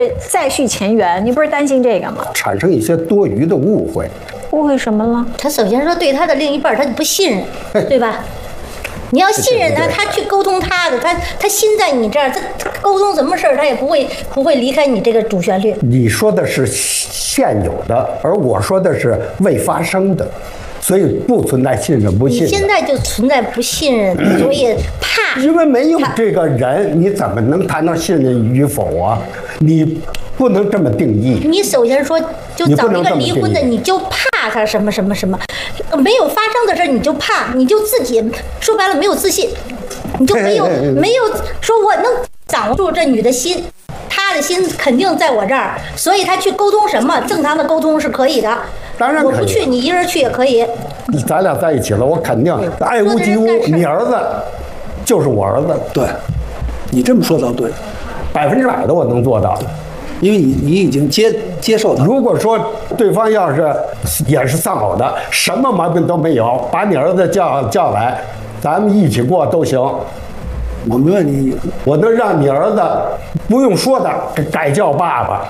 再续前缘，你不是担心这个吗？ 产生一些多余的误会。 误会什么了？ 他首先说对他的另一半他不信任，对吧？你要信任他，他去沟通他的，他心在你这儿，他沟通什么事儿他也不会离开你这个主旋律。 你说的是现有的，而我说的是未发生的，所以不存在信任不信任。 你现在就存在不信任，所以怕。 因为没有这个人，你怎么能谈到信任与否啊？你不能这么定义。 你首先说，就找一个离婚的，你就怕他什么什么什么，没有发生的事你就怕，你就自己说白了没有自信，你就没有说我能掌握住这女的心，她的心肯定在我这儿，所以她去沟通什么正常的沟通是可以的。 当然可以， 我不去，你一人去也可以。 咱俩在一起了，我肯定爱屋及乌，你儿子就是我儿子。 对，你这么说倒对 ，100%的我能做到。 因为你已经接受他。 如果说对方要是也是丧偶的，什么毛病都没有，把你儿子叫来，咱们一起过都行。 我没问你， 我能让你儿子不用说的改叫爸爸。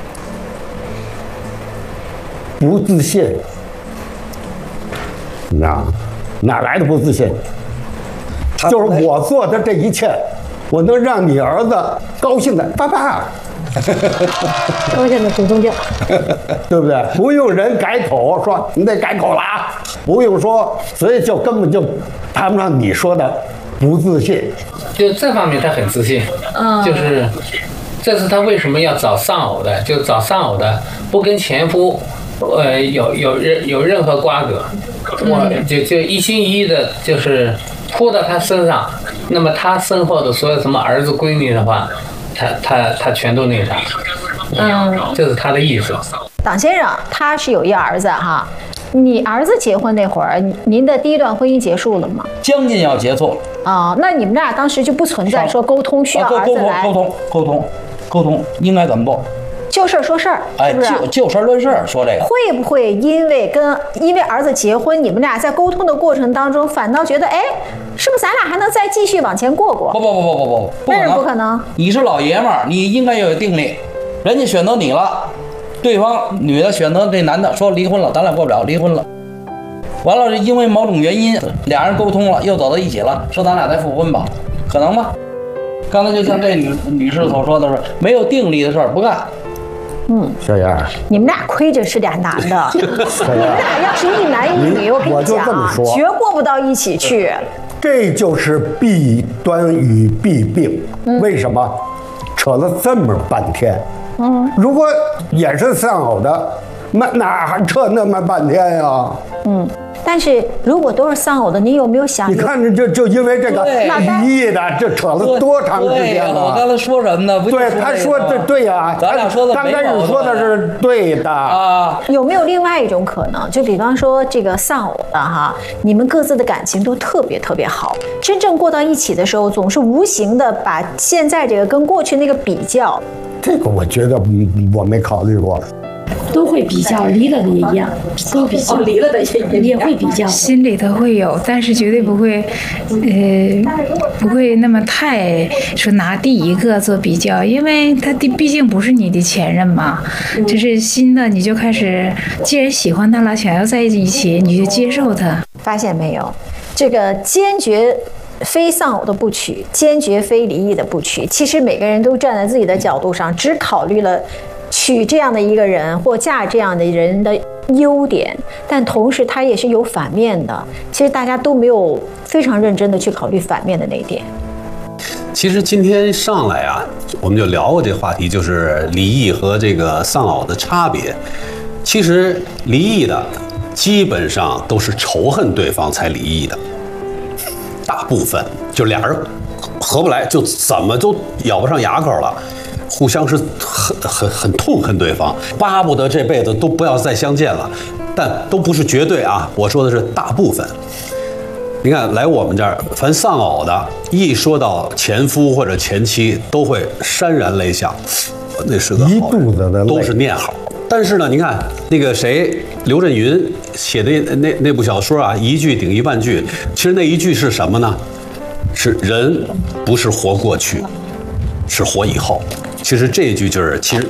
不自信，你知道吗？哪来的不自信？就是我做的这一切，我能让你儿子高兴的，爸爸。 高兴的主动叫， 对不对？不用人改口说你得改口了啊，不用说，所以就根本就谈不上你说的不自信。 就这方面他很自信，就是这是他为什么要找丧偶的，就找丧偶的不跟前夫有任何瓜葛，我就一心一意的就是扑到他身上，那么他身后的所有什么儿子闺女的话，他全都那啥，这是他的意思。 党先生他是有一儿子哈，你儿子结婚那会儿，您的第一段婚姻结束了吗？ 将近要结束了。 那你们俩当时就不存在说沟通需要儿子来沟通应该怎么做？ 就事儿说事儿，是不是？ 就事论事儿说这个。 会不会因为儿子结婚，你们俩在沟通的过程当中，反倒觉得，哎，是不是咱俩还能再继续往前过过？ 不， 那是不可能。 你是老爷们儿，你应该要有定力。人家选择你了，对方女的选择这男的，说离婚了，咱俩过不了，离婚了。完了，因为某种原因，俩人沟通了，又走到一起了，说咱俩再复婚吧，可能吗？刚才就像这女士所说的是，没有定力的事儿不干。 小燕， 你们俩亏着是俩男的，你们俩要是一男一女，我跟你讲，绝过不到一起去。 这就是弊端与弊病。为什么扯了这么半天？如果也是丧偶的，哪还扯那么半天呀？ 但是如果都是丧偶的，你有没有想？ 你看就因为这个离异的，这扯了多长时间了？ 我刚才说什么呢？ 对，他说的对呀， 咱俩说的刚开始说的是对的啊。 有没有另外一种可能？就比方说这个丧偶的哈，你们各自的感情都特别特别好，真正过到一起的时候，总是无形的把现在这个跟过去那个比较。 这个我觉得我没考虑过。 都会比较，离了的也一样，都比较，离了的也会比较， 心里头会有，但是绝对不会，不会那么太说拿第一个做比较，因为他毕竟不是你的前任嘛，这是新的，你就开始，既然喜欢他了，想要在一起，你就接受他。 发现没有，这个坚决非丧偶的不娶，坚决非离异的不娶，其实每个人都站在自己的角度上，只考虑了娶这样的一个人或嫁这样的人的优点，但同时他也是有反面的。其实大家都没有非常认真的去考虑反面的那一点。 其实今天上来啊，我们就聊过这个话题，就是离异和这个丧偶的差别。其实离异的基本上都是仇恨对方才离异的，大部分就俩人合不来，就怎么都咬不上牙口了。互相是很痛恨对方，巴不得这辈子都不要再相见了，但都不是绝对啊。我说的是大部分。你看来我们这儿，凡丧偶的，一说到前夫或者前妻，都会潸然泪下，那是个好人， 一肚子的泪， 都是念好。但是呢，你看那个谁，刘震云写的那部小说啊，一句顶一万句。其实那一句是什么呢？是人不是活过去，是活以后。其其实这一句就是，其实